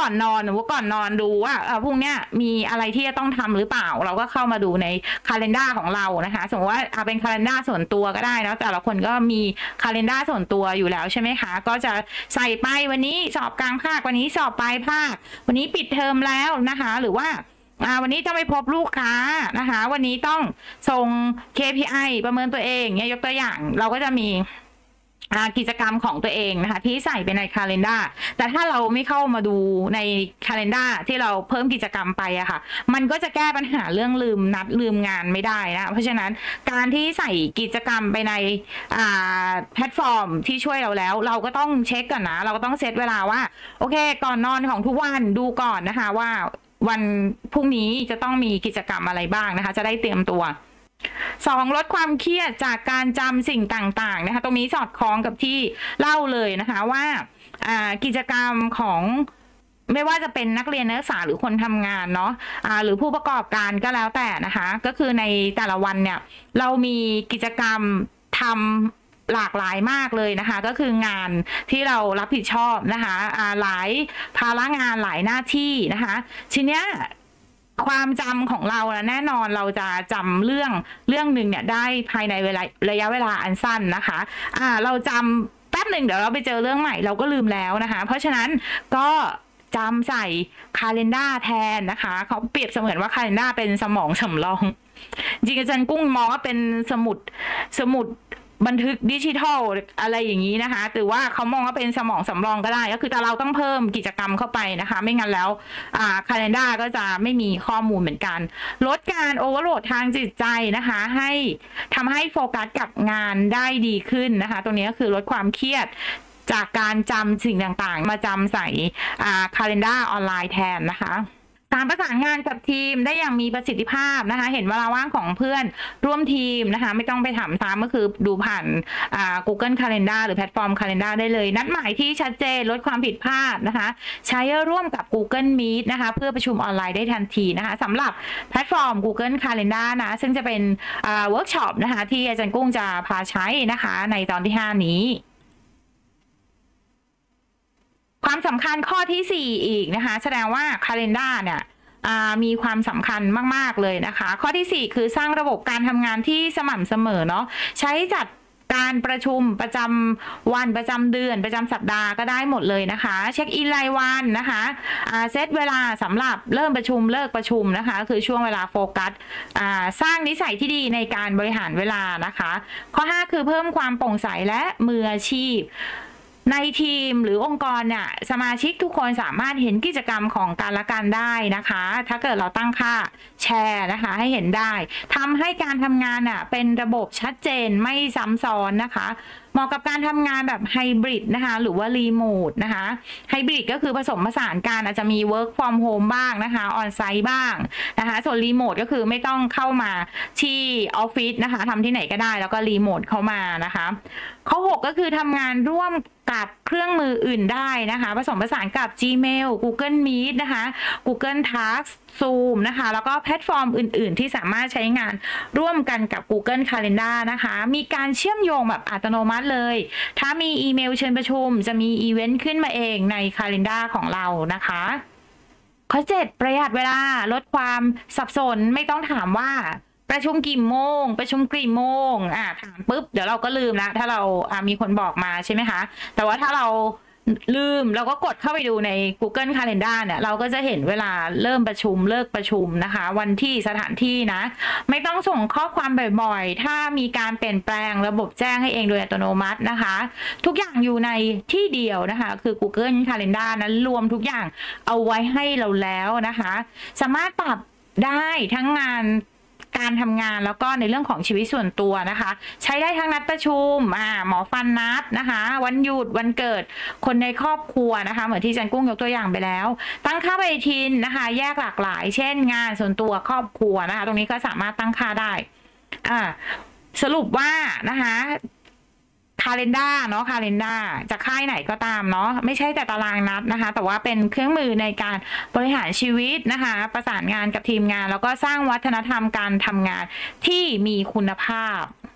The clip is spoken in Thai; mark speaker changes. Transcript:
Speaker 1: อนนอนหรือว่าก่อนนอนดูว่าพรุ่งนี้มีอะไรที่จะต้องทำหรือเปล่าเราก็เข้ามาดูในคาล endar ของเรานะคะสมมติว่าเป็นคาล endar ส่วนตัวก็ได้นะแต่ละคนก็มีคาล endar ส่วนตัวอยู่แล้วใช่ไหมคะก็จะใส่ไปวันนี้สอบกลางภาควันนี้สอบปลายภาควันนี้ปิดเทอมแล้วนะคะหรือว่าวันนี้ต้องไปพบลูกค้านะคะวันนี้ต้องส่ง KPI ประเมินตัวเองเนี่ยยกตัวอย่างเราก็จะมีกิจกรรมของตัวเองนะคะที่ใส่ไปในคาล endar แต่ถ้าเราไม่เข้ามาดูในคาล endar ที่เราเพิ่มกิจกรรมไปอะค่ะมันก็จะแก้ปัญหาเรื่องลืมนัดลืมงานไม่ได้นะเพราะฉะนั้นการที่ใส่กิจกรรมไปในแพลตฟอร์มที่ช่วยเราแล้วเราก็ต้องเช็คก่อนนะเราก็ต้องเซตเวลาว่าโอเคก่อนนอนของทุกวันดูก่อนนะคะว่าวันพรุ่งนี้จะต้องมีกิจกรรมอะไรบ้างนะคะจะได้เตรียมตัว2ลดความเครียดจากการจำสิ่งต่างๆนะคะตรงนี้สอดคล้องกับที่เล่าเลยนะคะว่ากิจกรรมของไม่ว่าจะเป็นนักเรียนนักศึกษาหรือคนทำงานเนาะหรือผู้ประกอบการก็แล้วแต่นะคะก็คือในแต่ละวันเนี่ยเรามีกิจกรรมทำหลากหลายมากเลยนะคะก็คืองานที่เรารับผิดชอบนะคะหลายภาระงานหลายหน้าที่นะคะทีเนี้ยความจำของเราแน่นอนเราจะจำเรื่องหนึ่งเนี่ยได้ภายในระยะเวลาอันสั้นนะคะเราจำแป๊บหนึ่งเดี๋ยวเราไปเจอเรื่องใหม่เราก็ลืมแล้วนะคะเพราะฉะนั้นก็จำใส่คาล endar แทนนะคะเขาเปรียบเสมือนว่าคาล endar เป็นสมองสำรองจริงอาจารย์กุ้งมองว่าเป็นสมุดบันทึกดิจิทัลอะไรอย่างนี้นะคะแต่ว่าเขามองว่าเป็นสมองสำรองก็ได้ก็คือแต่เราต้องเพิ่มกิจกรรมเข้าไปนะคะไม่งั้นแล้วคาล endar ก็จะไม่มีข้อมูลเหมือนกันลดการโอเวอร์โหลดทางจิตใจนะคะให้ทำให้โฟกัสกับงานได้ดีขึ้นนะคะตรงนี้ก็คือลดความเครียดจากการจำสิ่งต่างๆมาจำใส่คาล endar ออนไลน์แทนนะคะการประสานงานกับทีมได้อย่างมีประสิทธิภาพนะคะเห็นเวลาว่างของเพื่อนร่วมทีมนะคะไม่ต้องไปถามซ้ำก็คือดูผ่านGoogle Calendar หรือแพลตฟอร์ม Calendar ได้เลยนัดหมายที่ชัดเจนลดความผิดพลาดนะคะใช้ร่วมกับ Google Meet นะคะเพื่อประชุมออนไลน์ได้ทันทีนะคะสำหรับแพลตฟอร์ม Google Calendar นะซึ่งจะเป็นเวิร์กช็อปนะคะที่อาจารย์กุ้งจะพาใช้นะคะในตอนที่5นี้ความสำคัญข้อที่4อีกนะคะแสดงว่า Calendar เนี่ยมีความสำคัญมากๆเลยนะคะข้อที่4คือสร้างระบบการทำงานที่สม่ำเสมอเนาะใช้จัดการประชุมประจำวันประจำเดือนประจำสัปดาห์ก็ได้หมดเลยนะคะเช็คอินรายวันนะคะเซตเวลาสำหรับเริ่มประชุมเลิกประชุมนะคะคือช่วงเวลาโฟกัสสร้างนิสัยที่ดีในการบริหารเวลานะคะข้อ5คือเพิ่มความโปร่งใสและมืออาชีพในทีมหรือองค์กรเนี่ยสมาชิกทุกคนสามารถเห็นกิจกรรมของกันและกันได้นะคะถ้าเกิดเราตั้งค่าแชร์นะคะให้เห็นได้ทำให้การทำงานน่ะเป็นระบบชัดเจนไม่ซ้ำซ้อนนะคะเหมาะกับการทำงานแบบไฮบริดนะคะหรือว่ารีโมทนะคะไฮบริดก็คือผสมผสานกันอาจจะมี work from home บ้างนะคะออนไซต์บ้างนะคะส่วนรีโมทก็คือไม่ต้องเข้ามาที่ออฟฟิศนะคะทำที่ไหนก็ได้แล้วก็รีโมทเข้ามานะคะข้อ6ก็คือทำงานร่วมกับเครื่องมืออื่นได้นะคะผสมผสานกับ Gmail Google Meet นะคะ Google Task Zoom นะคะแล้วก็แพลตฟอร์มอื่นๆที่สามารถใช้งานร่วมกันกับ Google Calendar นะคะมีการเชื่อมโยงแบบอัตโนมัติเลยถ้ามีอีเมลเชิญประชุมจะมีอีเวนต์ขึ้นมาเองใน Calendar ของเรานะคะข้อ7ประหยัดเวลาลดความสับสนไม่ต้องถามว่าประชุมกี่โมงประชุมกี่โมงถามปุ๊บเดี๋ยวเราก็ลืมแล้วถ้าเรามีคนบอกมาใช่ไหมคะแต่ว่าถ้าเราลืมเราก็กดเข้าไปดูใน Google Calendar เนี่ยเราก็จะเห็นเวลาเริ่มประชุมเลิกประชุมนะคะวันที่สถานที่นะไม่ต้องส่งข้อความบ่อยๆถ้ามีการเปลี่ยนแปลงระบบแจ้งให้เองโดยอัตโนมัตินะคะทุกอย่างอยู่ในที่เดียวนะคะคือ Google Calendar นั้นรวมทุกอย่างเอาไว้ให้เราแล้วนะคะสามารถปรับได้ทั้งงานการทำงานแล้วก็ในเรื่องของชีวิตส่วนตัวนะคะใช้ได้ทั้งนัดประชุมหมอฟันนัดนะคะวันหยุดวันเกิดคนในครอบครัวนะคะเหมือนที่อาจารย์กุ้งยกตัวอย่างไปแล้วตั้งค่าปฏิทินนะคะแยกหลากหลายเช่นงานส่วนตัวครอบครัวนะคะตรงนี้ก็สามารถตั้งค่าได้สรุปว่านะคะCalendar เนาะ Calendar จากค่ายไหนก็ตามเนาะไม่ใช่แต่ตารางนัดนะคะแต่ว่าเป็นเครื่องมือในการบริหารชีวิตนะคะประสานงานกับทีมงานแล้วก็สร้างวัฒนธรรมการทำงานที่มีคุณภาพ